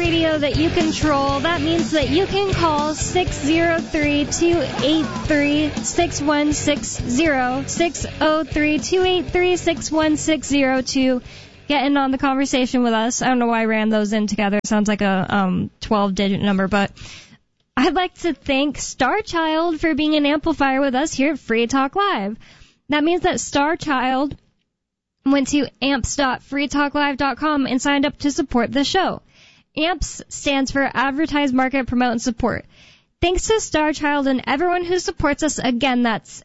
radio that you control. That means that you can call 603-283-6160, 603-283-6160 to get in on the conversation with us. I don't know why I ran those in together. It sounds like a 12-digit number, but I'd like to thank Starchild for being an amplifier with us here at Free Talk Live. That means that Starchild went to amps.freetalklive.com and signed up to support the show. AMPS stands for Advertise, Market, Promote, and Support. Thanks to Starchild and everyone who supports us. Again, that's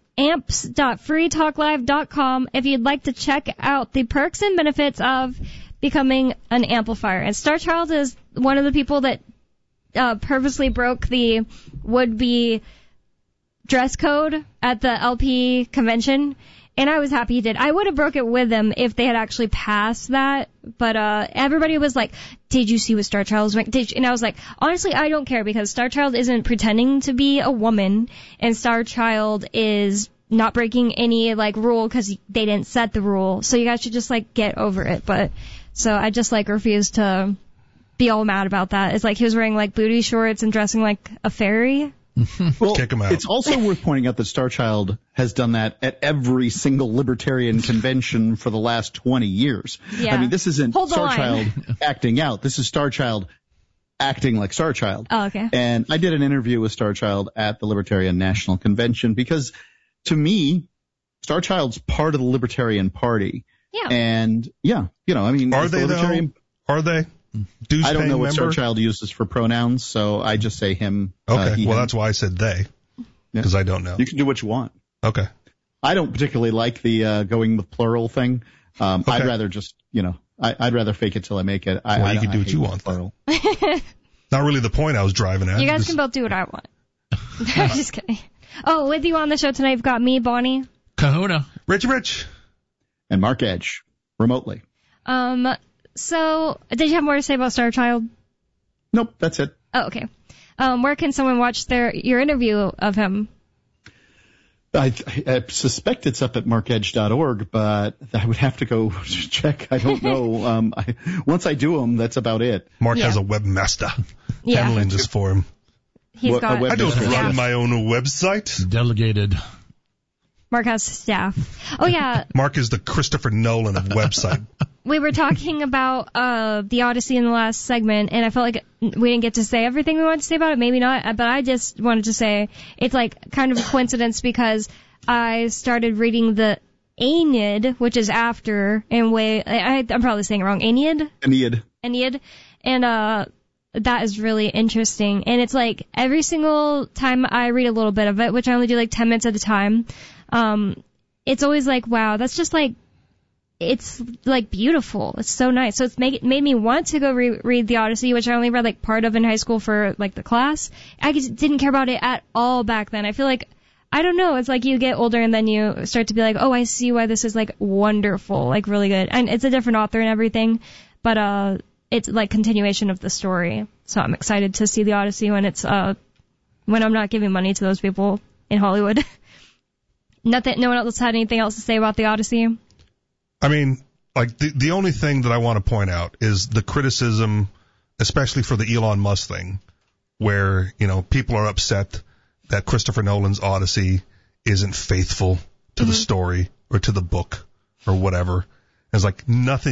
amps.freetalklive.com if you'd like to check out the perks and benefits of becoming an amplifier. And Starchild is one of the people that purposely broke the would-be dress code at the LP convention, and I was happy he did. I would have broke it with him if they had actually passed that, but everybody was like, did you see what Starchild was wearing? And I was like, honestly, I don't care, because Starchild isn't pretending to be a woman, and Starchild is not breaking any, like, rule because they didn't set the rule, so you guys should just, like, get over it. But so I just, like, refused to be all mad about that. It's like he was wearing, like, booty shorts and dressing like a fairy. Well, kick him out. It's also worth pointing out that Starchild has done that at every single libertarian convention for the last 20 years. Yeah. I mean, this isn't Hold the Starchild acting out. This is Starchild acting like Starchild. Oh, okay. And I did an interview with Starchild at the Libertarian National Convention because, to me, Starchild's part of the Libertarian Party. Yeah. And, yeah, you know, I mean, are they, though? Are they? I don't know what member? Starchild uses for pronouns, so I just say him. Okay, well, that's why I said they, because I don't know. You can do what you want. Okay. I don't particularly like the going with plural thing. Okay. I'd rather just, you know, I'd rather fake it till I make it. You can do what you want. Plural. Not really the point I was driving at. You guys can both do what I want. I'm just kidding. Oh, with you on the show tonight, you've got me, Bonnie. Kahuna. Rich. And Mark Edge, remotely. So, did you have more to say about Starchild? Nope, that's it. Oh, okay. Where can someone watch your interview of him? I suspect it's up at markedge.org, but I would have to go check. I don't know. Once I do them, that's about it. Mark has a webmaster handling this for him. He's got. I don't run my own website. Delegated. Mark has staff. Oh, yeah. Mark is the Christopher Nolan of website. We were talking about the Odyssey in the last segment, and I felt like we didn't get to say everything we wanted to say about it. Maybe not, but I just wanted to say it's like kind of a coincidence because I started reading the Aeneid, which is after, I'm probably saying it wrong. Aeneid. And that is really interesting. And it's like every single time I read a little bit of it, which I only do like 10 minutes at a time, it's always like, wow, that's just like, it's like beautiful. It's so nice. So it's made me want to go read the Odyssey, which I only read like part of in high school for like the class. I just didn't care about it at all back then. I feel like, I don't know, it's like you get older and then you start to be like, oh, I see why this is like wonderful, like really good. And it's a different author and everything, but it's like continuation of the story. So I'm excited to see the Odyssey when it's when I'm not giving money to those people in Hollywood. No one else had anything else to say about the Odyssey? I mean, like, the only thing that I want to point out is the criticism, especially for the Elon Musk thing, where, you know, people are upset that Christopher Nolan's Odyssey isn't faithful to the story or to the book or whatever. It's like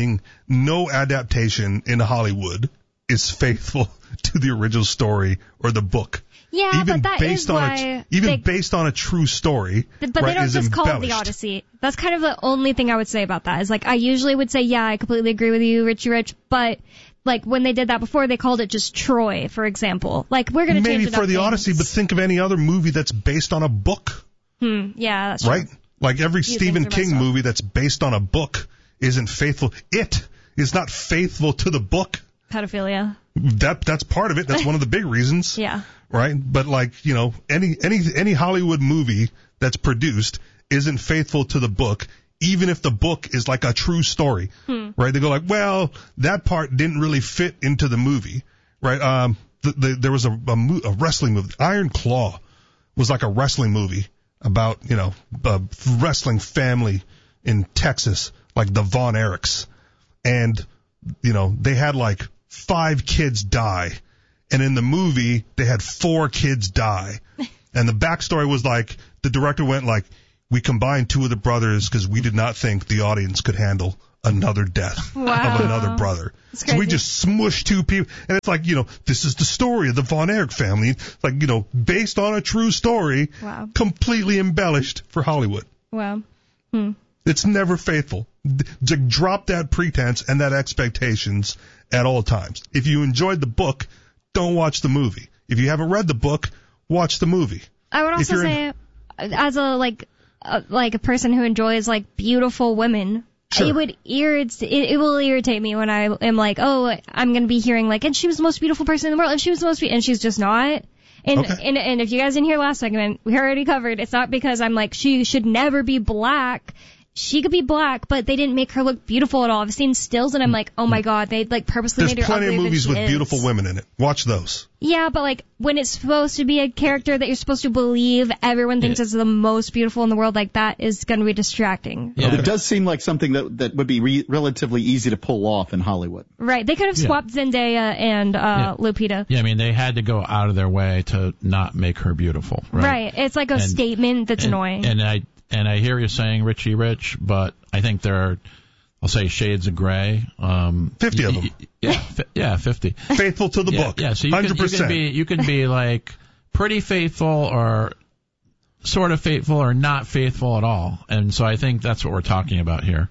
no adaptation in Hollywood is faithful to the original story or the book. Yeah, even but that based is on why based on a true story, but they don't just call it the Odyssey. That's kind of the only thing I would say about that. Is like I usually would say, yeah, I completely agree with you, Richie Rich, but like when they did that before, they called it just Troy, for example. Like we're going to change it up. Maybe for the Odyssey, but think of any other movie that's based on a book. Yeah, that's true. Right? Like every Stephen King movie that's based on a book isn't faithful. It is not faithful to the book. Pedophilia. That's part of it. That's one of the big reasons. Yeah. Right? But like, you know, any Hollywood movie that's produced isn't faithful to the book, even if the book is like a true story. Right? They go like, well, that part didn't really fit into the movie. Right? There was a wrestling movie. Iron Claw was like a wrestling movie about, you know, a wrestling family in Texas, like the Von Erichs. And, you know, they had like 5 kids die. And in the movie, they had 4 kids die. And the backstory was like, the director went like, we combined 2 of the brothers because we did not think the audience could handle another death of another brother. So we just smushed 2 people. And it's like, this is the story of the Von Erich family. It's like, based on a true story, completely embellished for Hollywood. Wow. It's never faithful. Drop that pretense and that expectations at all times. If you enjoyed the book, don't watch the movie. If you haven't read the book, watch the movie. I would also say, as a person who enjoys beautiful women, sure. it will irritate me when I am like, oh, I'm gonna be hearing and she was the most beautiful person in the world, and she was the most and she's just not. And if you guys didn't hear last segment, we already covered. It's not because I'm like she should never be black. She could be black, but they didn't make her look beautiful at all. I've seen stills, and I'm like, oh my god, they purposely made her uglier than she is. There's plenty of movies with beautiful women in it. Watch those. Yeah, but when it's supposed to be a character that you're supposed to believe everyone thinks is the most beautiful in the world, that is going to be distracting. Yeah. It does seem like something that would be relatively easy to pull off in Hollywood. Right. They could have swapped Zendaya and Lupita. Yeah, I mean, they had to go out of their way to not make her beautiful. Right. It's like a statement that's annoying. And I hear you saying Richie Rich, but I think there are, I'll say, shades of gray. 50 of them. Yeah, 50. Faithful to the book. Yeah, so 100%. You can be pretty faithful or sort of faithful or not faithful at all. And so I think that's what we're talking about here.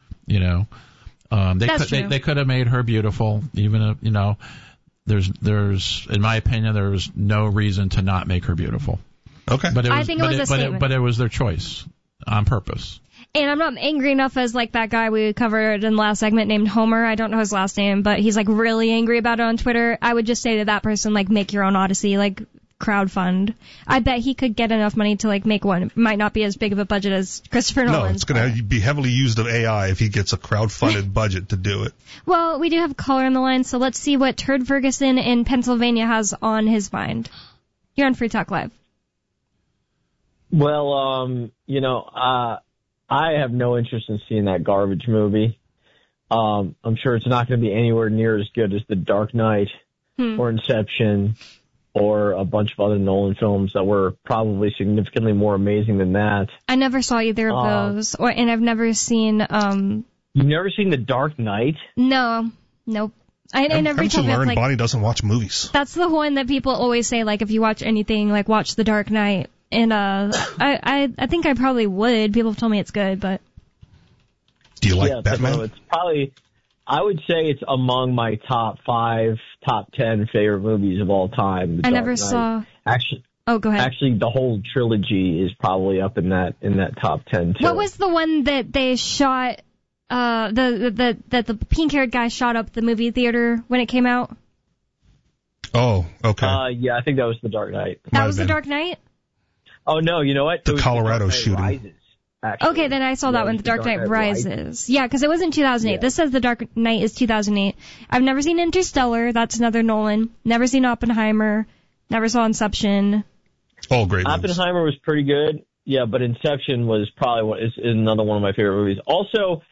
They could have made her beautiful, even if, there's in my opinion, there was no reason to not make her beautiful. Okay. But I think it was a statement. But it was their choice on purpose. And I'm not angry enough as that guy we covered in the last segment named Homer. I don't know his last name, but he's really angry about it on Twitter. I would just say to that person, make your own Odyssey, crowdfund. I bet he could get enough money to make one. It might not be as big of a budget as Christopher Nolan. No, it's going to be heavily used of AI if he gets a crowdfunded budget to do it. Well, we do have a caller on the line, so let's see what Turd Ferguson in Pennsylvania has on his mind. You're on Free Talk Live. Well, I have no interest in seeing that garbage movie. I'm sure it's not going to be anywhere near as good as The Dark Knight or Inception or a bunch of other Nolan films that were probably significantly more amazing than that. I never saw either of those, and I've never seen. You've never seen The Dark Knight? No, nope. I never told me Bonnie doesn't watch movies. That's the one that people always say, if you watch anything, watch The Dark Knight. And I think I probably would. People have told me it's good, but. Do you like Batman? It's probably, I would say it's among my top 5, top 10 favorite movies of all time. I never saw. Actually. Oh, go ahead. Actually, the whole trilogy is probably up in that top 10 too. What was the one that they shot? That the pink-haired guy shot up the movie theater when it came out. Oh, okay. Yeah, I think that was The Dark Knight. That was The Dark Knight? Oh, no, you know what? The Colorado shooting. Rises, okay, then I saw that one, The Dark Knight Rises. Yeah, because it was in 2008. Yeah. This says The Dark Knight is 2008. I've never seen Interstellar. That's another Nolan. Never seen Oppenheimer. Never saw Inception. All great movies. Oppenheimer was pretty good. Yeah, but Inception was probably is another one of my favorite movies. Also,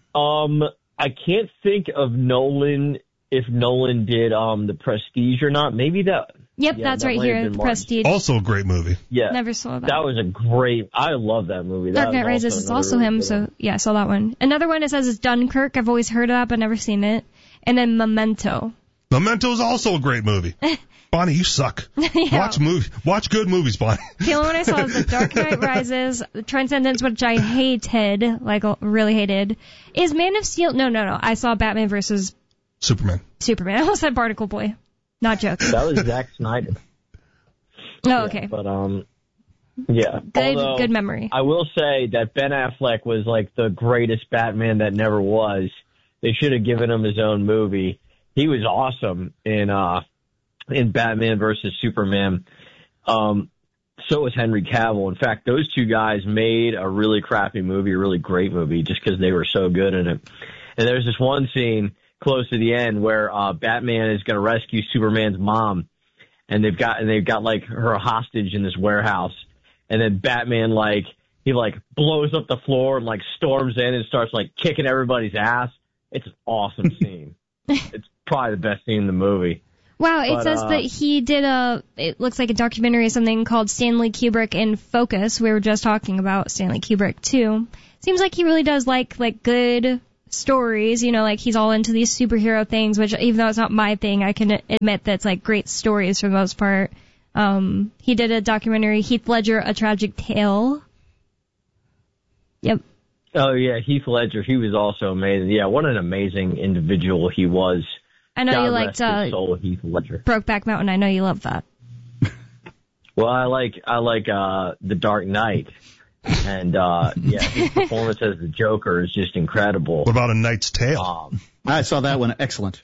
I can't think of Nolan if Nolan did The Prestige or not. Maybe that. Yep, that's right here, The Prestige. Also a great movie. Yeah. Never saw that. That was I love that movie. Dark Knight Rises is also him, so yeah, I saw that one. Another one it says is Dunkirk. I've always heard of that, but never seen it. And then Memento. Memento is also a great movie. Bonnie, you suck. Yeah. Watch good movies, Bonnie. The only one I saw was The Dark Knight Rises, Transcendence, which I hated, really hated. Is Man of Steel? No. I saw Batman versus Superman. I almost said Barnacle Boy. Not jokes. That was Zack Snyder. Oh, okay. But, yeah. Good memory. I will say that Ben Affleck was the greatest Batman that never was. They should have given him his own movie. He was awesome in Batman versus Superman. So was Henry Cavill. In fact, those two guys made a really crappy movie, a really great movie, just because they were so good in it. And there's this one scene close to the end where Batman is going to rescue Superman's mom, and they've got her hostage in this warehouse, and then Batman he blows up the floor and storms in and starts kicking everybody's ass. It's an awesome scene. It's probably the best scene in the movie. Wow, it But, says that he did it looks like a documentary or something called Stanley Kubrick in Focus. We were just talking about Stanley Kubrick too. Seems like he really does like good stories, you know, like he's all into these superhero things, which even though it's not my thing, I can admit that it's like great stories for the most part. He did a documentary, Heath Ledger, A Tragic Tale. Yep. Oh yeah, Heath Ledger, he was also amazing. Yeah, what an amazing individual he was. I know God you rest liked his soul, Heath Ledger. Brokeback Mountain. I know you love that. Well, I like The Dark Knight, and his performance as the Joker is just incredible. What about A Knight's Tale? I saw that one. Excellent.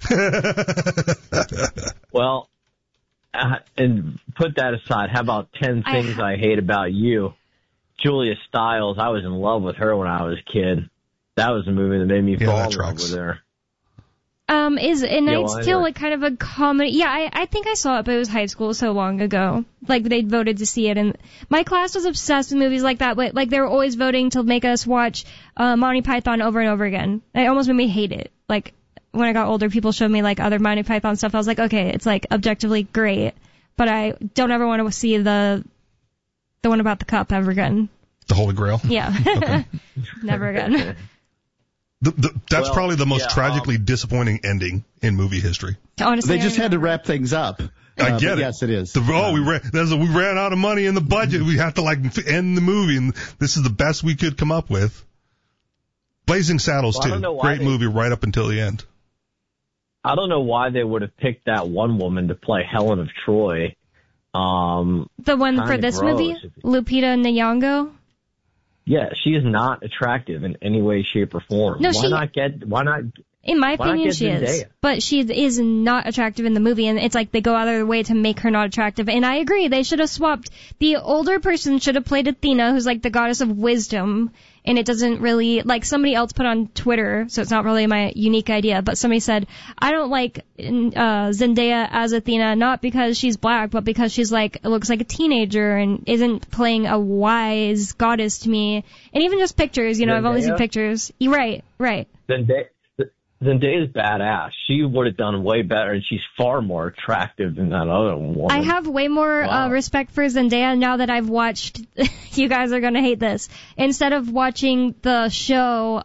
Well, and put that aside. How about 10 Things I Hate About You? Julia Stiles. I was in love with her when I was a kid. That was a movie that made me fall in love with her. Is A Knight's Tale like kind of a comedy? Yeah, I think I saw it, but it was high school so long ago. Like, they voted to see it, and my class was obsessed with movies like that, but, like, they were always voting to make us watch Monty Python over and over again. It almost made me hate it. Like, when I got older, people showed me, like, other Monty Python stuff. I was like, okay, it's, like, objectively great, but I don't ever want to see the one about the cup ever again. The Holy Grail? Yeah. Okay. Never again. That's probably the most tragically disappointing ending in movie history. Honestly, they just had to wrap things up. I get it. Yes, it is. We ran out of money in the budget. We have to end the movie, and this is the best we could come up with. Blazing Saddles too, great movie right up until the end. I don't know why they would have picked that one woman to play Helen of Troy. The one for this movie, Lupita Nyong'o. Yeah, she is not attractive in any way, shape, or form. No, why not? In my opinion, she is. But she is not attractive in the movie, and it's like they go out of their way to make her not attractive. And I agree, they should have swapped. The older person should have played Athena, who's like the goddess of wisdom, and it doesn't really, like somebody else put on Twitter, so it's not really my unique idea, but somebody said, I don't like Zendaya as Athena, not because she's black, but because she's like, looks like a teenager and isn't playing a wise goddess to me. And even just pictures, you know, I've only seen pictures. Right. Zendaya's badass. She would have done way better, and she's far more attractive than that other woman. I have way more respect for Zendaya now that I've watched. You guys are gonna hate this. Instead of watching the show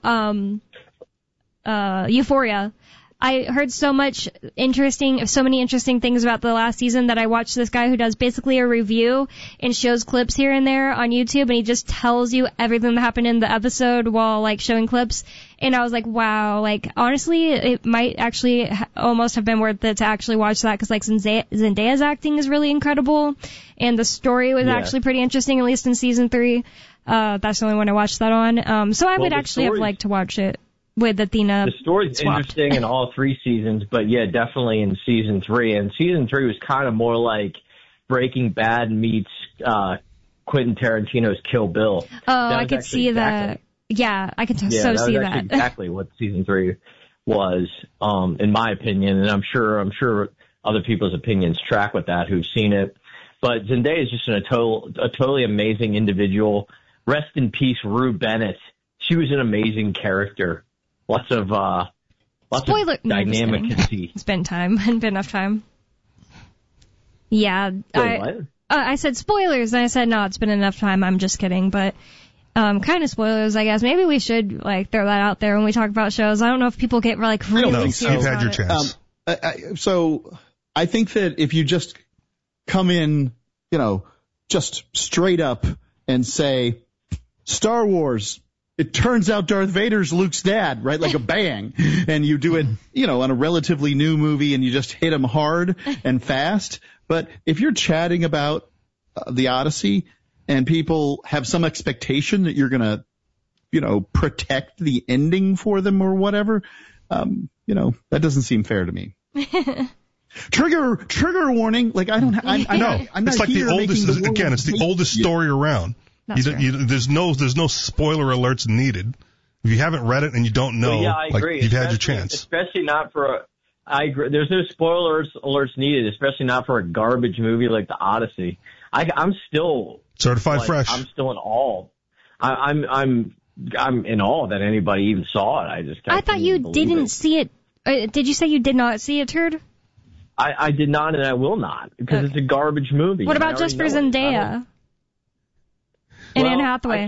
Euphoria, I heard so many interesting things about the last season that I watched this guy who does basically a review and shows clips here and there on YouTube, and he just tells you everything that happened in the episode while like showing clips. And I was like, wow, like honestly, it might actually almost have been worth it to actually watch that, because like Zendaya's acting is really incredible, and the story was actually pretty interesting, at least in season 3. That's the only one I watched that on. So I would actually have liked to watch it with Athena. The story's interesting in all 3 seasons, but yeah, definitely in season 3. And season 3 was kind of more like Breaking Bad meets Quentin Tarantino's Kill Bill. Oh, I could see that. Yeah, I can see that. Exactly what season 3 was, in my opinion, and I'm sure other people's opinions track with that who've seen it. But Zendaya is just a totally amazing individual. Rest in peace, Rue Bennett. She was an amazing character. Lots of dynamic conceit. It's been enough time. Yeah, I said spoilers, and I said no, it's been enough time. I'm just kidding, but kind of spoilers, I guess. Maybe we should like throw that out there when we talk about shows. I don't know if people get like really serious. You've had your chance. So I think that if you just come in, you know, just straight up and say Star Wars, it turns out Darth Vader's Luke's dad, right? Like a bang. And you do it, you know, on a relatively new movie, and you just hit him hard and fast. But if you're chatting about the Odyssey and people have some expectation that you're going to, you know, protect the ending for them or whatever, you know, that doesn't seem fair to me. Trigger warning. Like, I don't, I'm not it's like here the oldest, again, it's the oldest story around. There's no spoiler alerts needed. If you haven't read it and you don't know, I agree. You've had your chance. Especially not for I agree. There's no spoiler alerts needed, especially not for a garbage movie like The Odyssey. I'm still certified fresh. I'm still in awe. I'm in awe that anybody even saw it. I thought you didn't see it Did you say you did not see it, Turd? I did not, and I will not, because it's a garbage movie. What about just for Zendaya? And Anne Hathaway?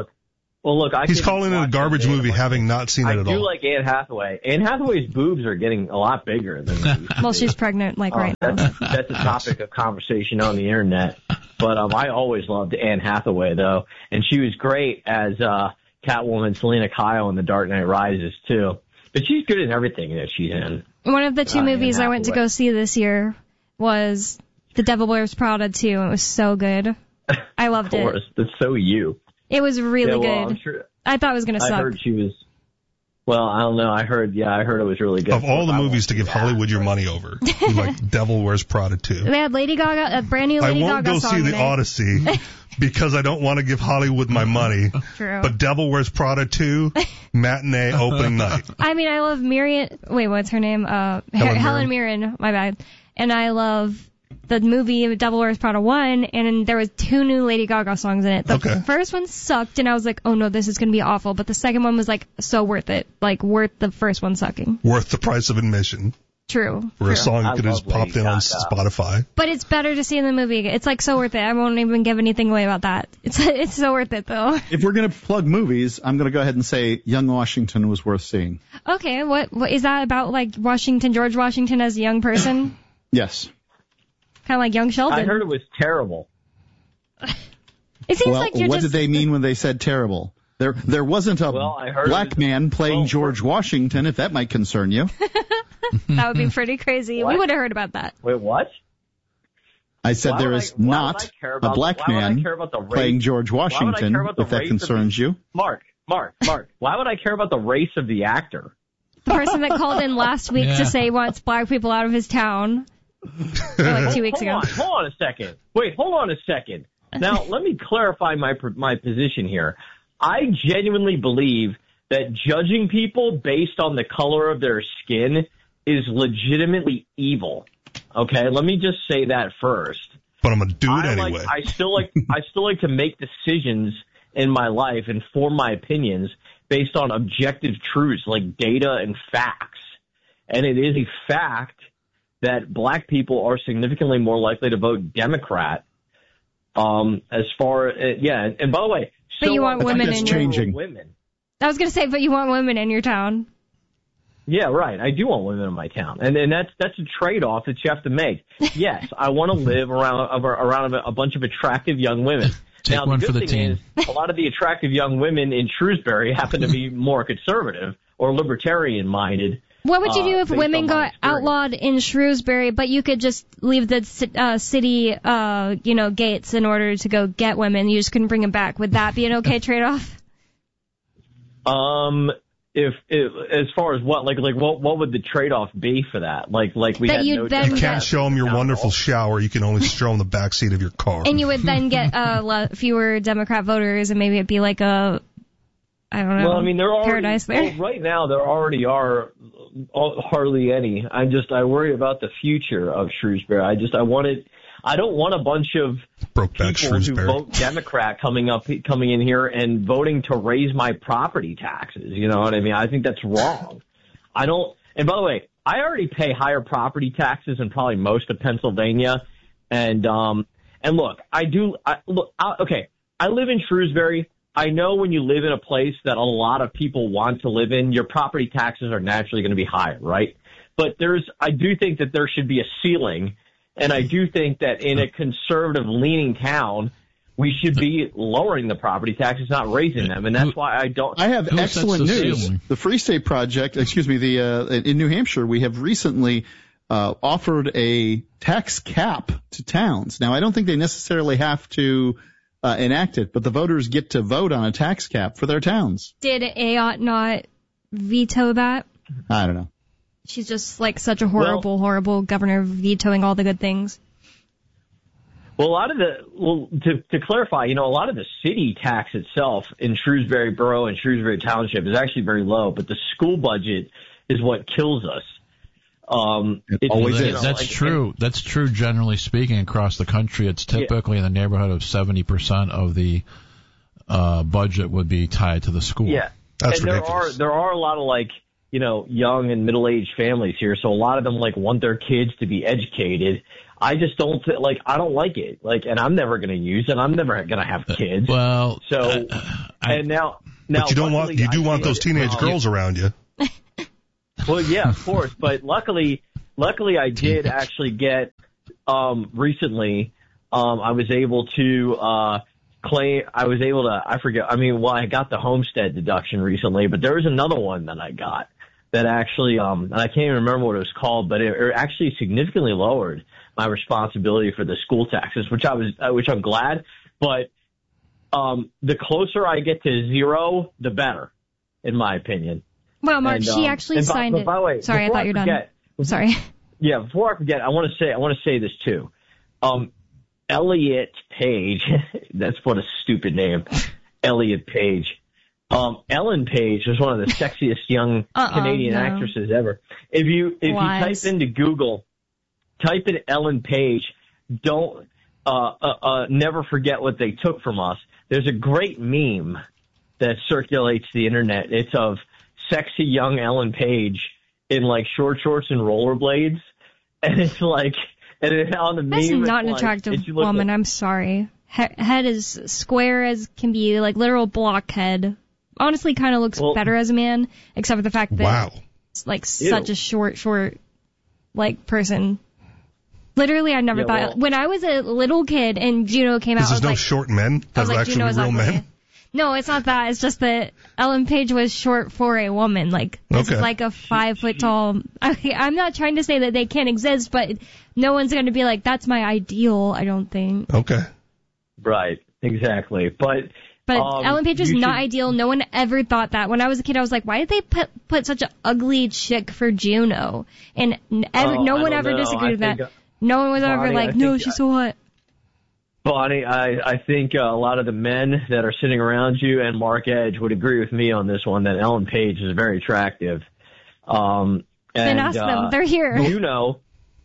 He's calling it a garbage movie, having not seen it at all. I do like Anne Hathaway. Anne Hathaway's boobs are getting a lot bigger than they used to Well, be. she's pregnant, right now. That's a topic of conversation on the internet. But I always loved Anne Hathaway, though, and she was great as Catwoman Selena Kyle in The Dark Knight Rises, too. But she's good in everything that she's in. One of the two movies I went to go see this year was The Devil Wears Prada 2, and it was so good. I loved it. Of course, that's so you. It was really good. I'm sure, I thought it was going to suck. I heard she was... Well, I don't know. I heard it was really good. Of all the movies to give Hollywood your money over, like Devil Wears Prada 2. They had Lady Gaga, a brand new Lady Gaga song. I won't go see The Odyssey because I don't want to give Hollywood my money. True. But Devil Wears Prada 2, matinee opening night. I mean, I love Mirren. Wait, what's her name? Helen Mirren. My bad. And I love the movie Devil Wears Prada 1, and there was 2 new Lady Gaga songs in it. The first one sucked, and I was like, oh no, this is going to be awful. But the second one was like so worth it. Like worth the first one sucking. Worth the price of admission. True. For a song you could have just popped in on Spotify. But it's better to see in the movie. It's like so worth it. I won't even give anything away about that. It's so worth it though. If we're going to plug movies, I'm going to go ahead and say Young Washington was worth seeing. Okay, what is that about? Like George Washington as a young person? Yes. Kind of like young Sheldon. I heard it was terrible. It seems like you're what did they mean when they said terrible? There wasn't a black man playing George Washington, if that might concern you. That would be pretty crazy. We would have heard about that. Wait, what? I said there is not a black man playing George Washington, if that concerns you. Mark, why would I care about the race of the actor? The person that called in last week to say he wants black people out of his town. Like 2 weeks ago. Hold on a second. Wait, hold on a second. Now, let me clarify my position here. I genuinely believe that judging people based on the color of their skin is legitimately evil. Okay, let me just say that first. But I'm a dude anyway. I still like to make decisions in my life and form my opinions based on objective truths like data and facts. And it is a fact that black people are significantly more likely to vote Democrat. And by the way, but you want women in your women. I was going to say, but you want women in your town. Yeah, right. I do want women in my town, and that's a trade-off that you have to make. Yes, I want to live around a bunch of attractive young women. Take now, one the for good the thing team. is a lot of the attractive young women in Shrewsbury happen to be more conservative or libertarian-minded. What would you do if women got outlawed in Shrewsbury, but you could just leave the city, gates in order to go get women? You just couldn't bring them back. Would that be an okay trade-off? If as far as what would the trade-off be for that? Like we that had you can't show them your wonderful shower. You can only show them the backseat of your car. And you would then get fewer Democrat voters, and maybe it'd be like a, I don't know. Well, I mean, there are paradise there. Well, right now there already are hardly any. I worry about the future of Shrewsbury. I don't want a bunch of people who vote Democrat coming in here and voting to raise my property taxes. You know what I mean? I think that's wrong. And by the way, I already pay higher property taxes than probably most of Pennsylvania. And look, I live in Shrewsbury. I know when you live in a place that a lot of people want to live in, your property taxes are naturally going to be higher, right? But I do think that there should be a ceiling. And I do think that in a conservative-leaning town, we should be lowering the property taxes, not raising them. And that's why I have excellent news. The Free State Project, in New Hampshire, we have recently offered a tax cap to towns. Now, I don't think they necessarily have to enact it, but the voters get to vote on a tax cap for their towns. Did Ayotte not veto that? I don't know. She's just like such a horrible governor, vetoing all the good things. Well, to clarify, a lot of the city tax itself in Shrewsbury Borough and Shrewsbury Township is actually very low, but the school budget is what kills us. It always is. That's true. That's true generally speaking across the country. It's typically in the neighborhood of 70% of the budget would be tied to the school. Yeah. That's and ridiculous. There are a lot of young and middle-aged families here, so a lot of them want their kids to be educated. I just don't I don't like it. And I'm never going to use it. I'm never going to have kids. Well, so and now but you do want those teenage girls around you. Well, yeah, of course. But luckily I did actually get recently. I was able to claim. I forget. I got the homestead deduction recently, but there was another one that I got that actually, and I can't even remember what it was called, but it actually significantly lowered my responsibility for the school taxes, which I'm glad. But the closer I get to zero, the better, in my opinion. Well, Mark, she actually signed it. By the way, sorry, I thought you were done. Sorry. Yeah, before I forget, I want to say this too. Elliot Page, that's what a stupid name. Elliot Page. Ellen Page was one of the sexiest young Canadian actresses ever. If you type into Google, type in Ellen Page, don't never forget what they took from us. There's a great meme that circulates the internet. It's of sexy young Ellen Page in short shorts and rollerblades, and it's and on the meme, that's not an attractive woman. I'm sorry. Head is square as can be, literal blockhead. Honestly, kind of looks better as a man, except for the fact that it's such a short, person. Literally, I never thought when I was a little kid and Juno came out. There's no short men. That's actually real men. No, it's not that. It's just that Ellen Page was short for a woman. This is a 5 foot tall. I'm not trying to say that they can't exist, but no one's going to be that's my ideal, I don't think. Okay. Right. Exactly. But Ellen Page was not ideal. No one ever thought that. When I was a kid, I was like, why did they put such an ugly chick for Juno? And no one ever disagreed with that. No one was ever no, she's so hot. Bonnie, I think a lot of the men that are sitting around you and Mark Edge would agree with me on this one, that Ellen Page is very attractive. Then ask them. They're here. Juno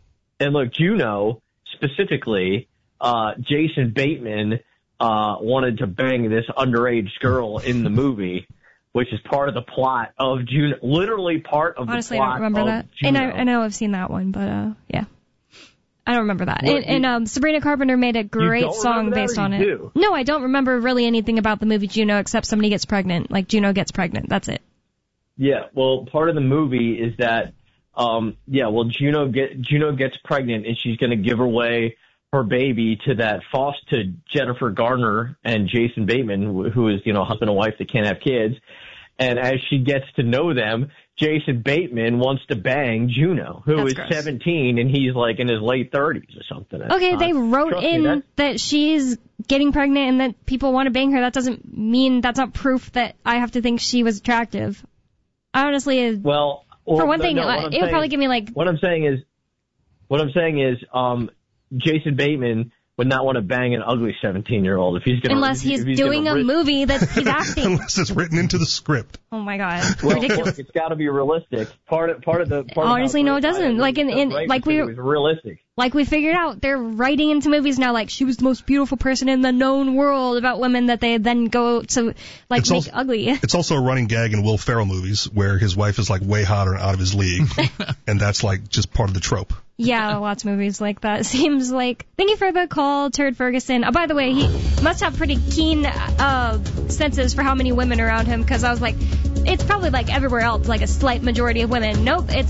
specifically, Jason Bateman wanted to bang this underage girl in the movie, which is part of the plot of Juno. Literally part of Honestly, the plot I don't remember that. Juno. And I know I've seen that one, but yeah. I don't remember that. And Sabrina Carpenter made a great song based on it. Do? No, I don't remember really anything about the movie Juno except somebody gets pregnant. Juno gets pregnant. That's it. Yeah, well, part of the movie is that, Juno gets pregnant and she's going to give away her baby to Jennifer Garner and Jason Bateman, who is, husband and wife that can't have kids. And as she gets to know them, Jason Bateman wants to bang Juno, who is 17, and he's in his late 30s or something. Okay, they wrote that she's getting pregnant and that people want to bang her. That doesn't mean that's not proof that I have to think she was attractive. Honestly, for one thing, it would probably give me What I'm saying is, Jason Bateman would not want to bang an ugly 17-year-old if he's going to. Unless he's doing a movie that he's acting. Unless it's written into the script. Oh my God, ridiculous! Look, it's got to be realistic. Honestly, no, it doesn't. It was realistic. Like we figured out, they're writing into movies now she was the most beautiful person in the known world about women that they then go to make ugly. It's also a running gag in Will Ferrell movies where his wife is way hotter and out of his league, and that's just part of the trope. Yeah, lots of movies like that. Seems like. Thank you for the call, Turd Ferguson. Oh, by the way, he must have pretty keen senses for how many women around him, because I was like, it's probably everywhere else, a slight majority of women. Nope, it's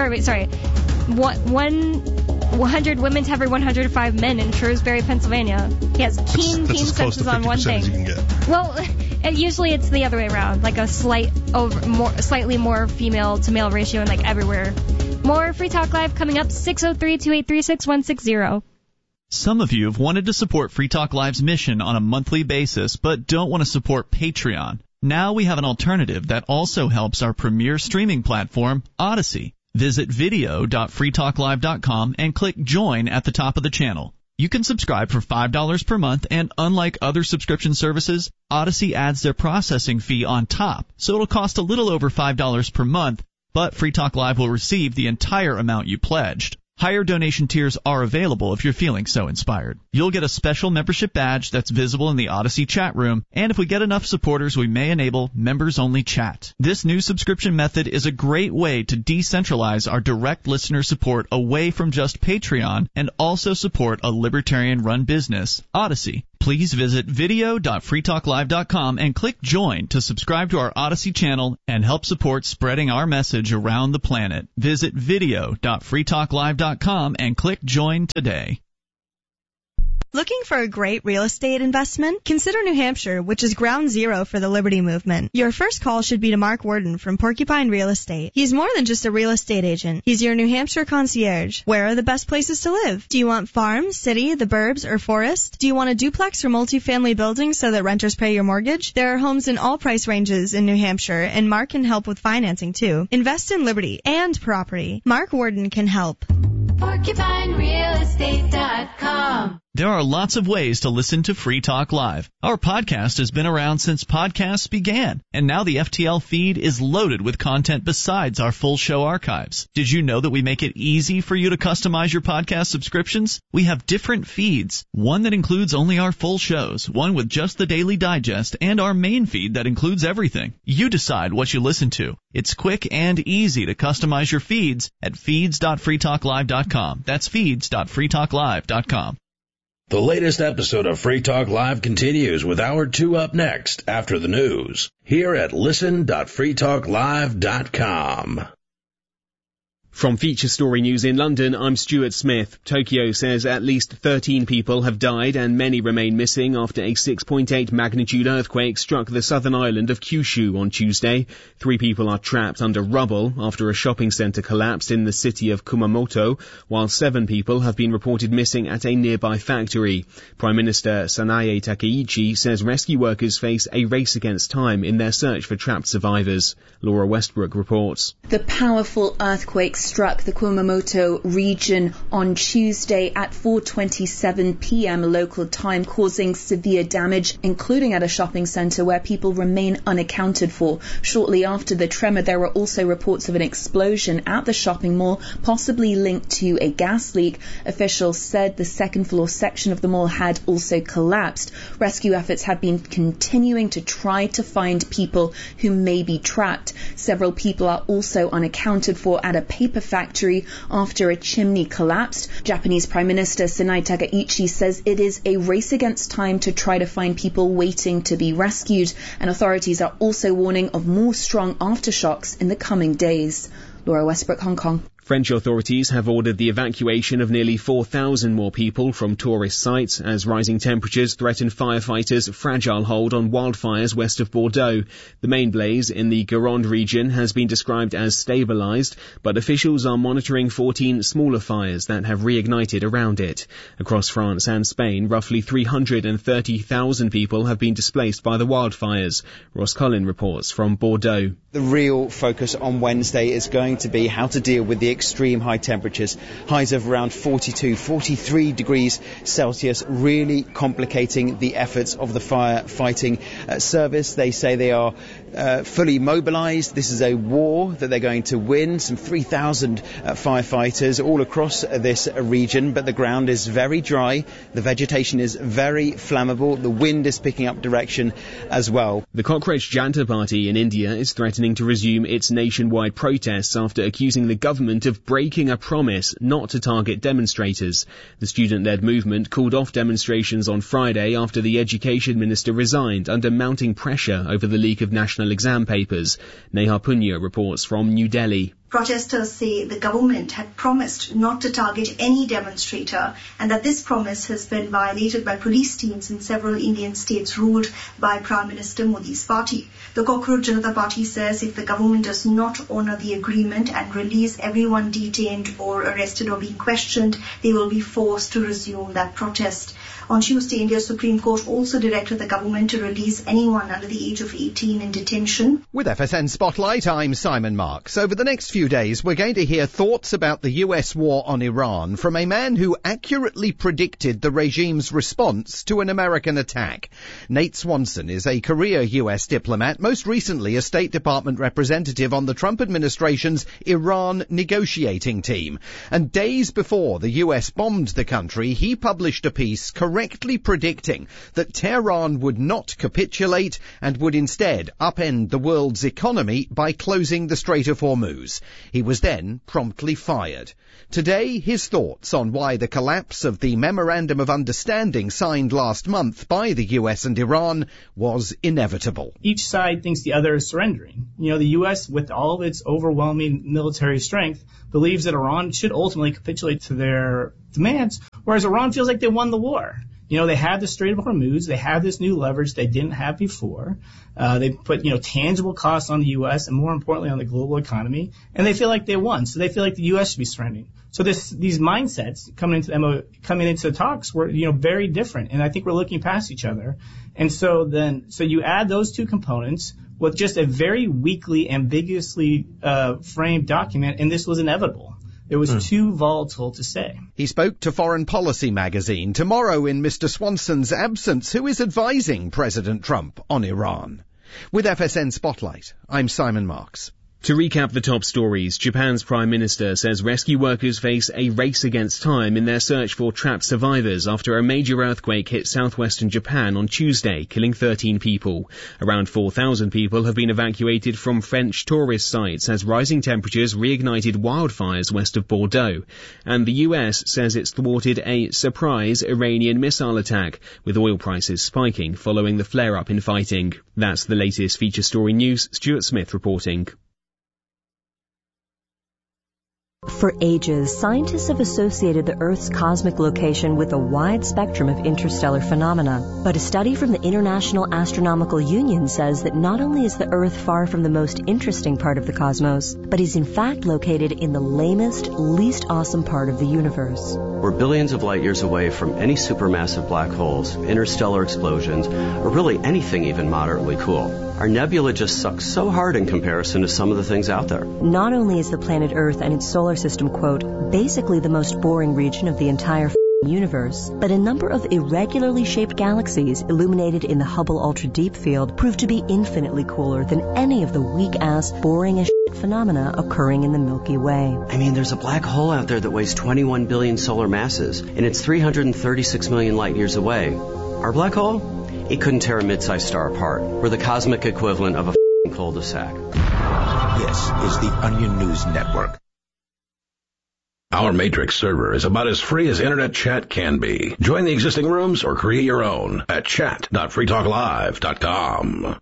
100 women to every 105 men in Shrewsbury, Pennsylvania. He has keen senses on one thing. You can get. Well, usually it's the other way around, a slightly more female to male ratio, and everywhere. More Free Talk Live coming up, 603-283-6160. Some of you have wanted to support Free Talk Live's mission on a monthly basis, but don't want to support Patreon. Now we have an alternative that also helps our premier streaming platform, Odyssey. Visit video.freetalklive.com and click Join at the top of the channel. You can subscribe for $5 per month, and unlike other subscription services, Odyssey adds their processing fee on top, so it'll cost a little over $5 per month, but Free Talk Live will receive the entire amount you pledged. Higher donation tiers are available if you're feeling so inspired. You'll get a special membership badge that's visible in the Odyssey chat room, and if we get enough supporters, we may enable members-only chat. This new subscription method is a great way to decentralize our direct listener support away from just Patreon and also support a libertarian-run business, Odyssey. Please visit video.freetalklive.com and click Join to subscribe to our Odyssey channel and help support spreading our message around the planet. Visit video.freetalklive.com and click Join today. Looking for a great real estate investment? Consider New Hampshire, which is ground zero for the Liberty Movement. Your first call should be to Mark Worden from Porcupine Real Estate. He's more than just a real estate agent. He's your New Hampshire concierge. Where are the best places to live? Do you want farm, city, the burbs, or forest? Do you want a duplex or multifamily building so that renters pay your mortgage? There are homes in all price ranges in New Hampshire, and Mark can help with financing too. Invest in Liberty and property. Mark Worden can help. PorcupineRealEstate.com. There are lots of ways to listen to Free Talk Live. Our podcast has been around since podcasts began, and now the FTL feed is loaded with content besides our full show archives. Did you know that we make it easy for you to customize your podcast subscriptions? We have different feeds, one that includes only our full shows, one with just the Daily Digest, and our main feed that includes everything. You decide what you listen to. It's quick and easy to customize your feeds at feeds.freetalklive.com. That's feeds.freetalklive.com. The latest episode of Free Talk Live continues with Hour 2 up next after the news here at listen.freetalklive.com. From Feature Story News in London, I'm Stuart Smith. Tokyo says at least 13 people have died and many remain missing after a 6.8 magnitude earthquake struck the southern island of Kyushu on Tuesday. 3 people are trapped under rubble after a shopping center collapsed in the city of Kumamoto, while 7 people have been reported missing at a nearby factory. Prime Minister Sanae Takeichi says rescue workers face a race against time in their search for trapped survivors. Laura Westbrook reports. The powerful earthquake struck the Kumamoto region on Tuesday at 4:27 p.m. local time, causing severe damage, including at a shopping center where people remain unaccounted for. Shortly after the tremor, there were also reports of an explosion at the shopping mall, possibly linked to a gas leak. Officials said the second floor section of the mall had also collapsed. Rescue efforts have been continuing to try to find people who may be trapped. Several people are also unaccounted for at a paper factory after a chimney collapsed. Japanese Prime Minister Sanae Takeichi says it is a race against time to try to find people waiting to be rescued, and authorities are also warning of more strong aftershocks in the coming days. Laura Westbrook, Hong Kong. French authorities have ordered the evacuation of nearly 4,000 more people from tourist sites as rising temperatures threaten firefighters' fragile hold on wildfires west of Bordeaux. The main blaze in the Gironde region has been described as stabilized, but officials are monitoring 14 smaller fires that have reignited around it. Across France and Spain, roughly 330,000 people have been displaced by the wildfires. Ross Collin reports from Bordeaux. The real focus on Wednesday is going to be how to deal with the extreme high temperatures, highs of around 42, 43 degrees Celsius, really complicating the efforts of the firefighting service. They say they are fully mobilized. This is a war that they're going to win. Some 3,000 firefighters all across this region, but the ground is very dry. The vegetation is very flammable. The wind is picking up direction as well. The Cockroach Janta Party in India is threatening to resume its nationwide protests after accusing the government of breaking a promise not to target demonstrators. The student-led movement called off demonstrations on Friday after the education minister resigned under mounting pressure over the leak of national exam papers. Neha Punya reports from New Delhi. Protesters say the government had promised not to target any demonstrator and that this promise has been violated by police teams in several Indian states ruled by Prime Minister Modi's party. The Cockroach Janata Party says if the government does not honour the agreement and release everyone detained or arrested or being questioned, they will be forced to resume that protest. On Tuesday, India's Supreme Court also directed the government to release anyone under the age of 18 in detention. With FSN Spotlight, I'm Simon Marks. Over the next few few days, we're going to hear thoughts about the US war on Iran from a man who accurately predicted the regime's response to an American attack. Nate Swanson is a career US diplomat, most recently a State Department representative on the Trump administration's Iran negotiating team. And days before the US bombed the country, he published a piece correctly predicting that Tehran would not capitulate and would instead upend the world's economy by closing the Strait of Hormuz. He was then promptly fired. Today, his thoughts on why the collapse of the Memorandum of Understanding signed last month by the US and Iran was inevitable. Each side thinks the other is surrendering. The US, with all of its overwhelming military strength, believes that Iran should ultimately capitulate to their demands, whereas Iran feels like they won the war. They have the Strait of Hormuz. They have this new leverage they didn't have before. They put, tangible costs on the U.S. and more importantly on the global economy, and they feel like they won. So they feel like the U.S. should be surrendering. So these mindsets coming into the talks were, very different, and I think we're looking past each other. And so you add those two components with just a very weakly, ambiguously framed document, and this was inevitable. It was too volatile to say. He spoke to Foreign Policy magazine tomorrow in Mr. Swanson's absence, who is advising President Trump on Iran. With FSN Spotlight, I'm Simon Marks. To recap the top stories, Japan's Prime Minister says rescue workers face a race against time in their search for trapped survivors after a major earthquake hit southwestern Japan on Tuesday, killing 13 people. Around 4,000 people have been evacuated from French tourist sites as rising temperatures reignited wildfires west of Bordeaux. And the US says it's thwarted a surprise Iranian missile attack, with oil prices spiking following the flare-up in fighting. That's the latest feature story news. Stuart Smith reporting. For ages, scientists have associated the Earth's cosmic location with a wide spectrum of interstellar phenomena. But a study from the International Astronomical Union says that not only is the Earth far from the most interesting part of the cosmos, but is in fact located in the lamest, least awesome part of the universe. We're billions of light years away from any supermassive black holes, interstellar explosions, or really anything even moderately cool. Our nebula just sucks so hard in comparison to some of the things out there. Not only is the planet Earth and its solar system, quote, basically the most boring region of the entire universe, but a number of irregularly shaped galaxies illuminated in the Hubble Ultra Deep Field prove to be infinitely cooler than any of the weak-ass, boring-as phenomena occurring in the Milky Way. I mean, there's a black hole out there that weighs 21 billion solar masses, and it's 336 million light years away. Our black hole? It couldn't tear a mid-sized star apart. We're the cosmic equivalent of a cul-de-sac. This is the Onion News Network. Our Matrix server is about as free as internet chat can be. Join the existing rooms or create your own at chat.freetalklive.com.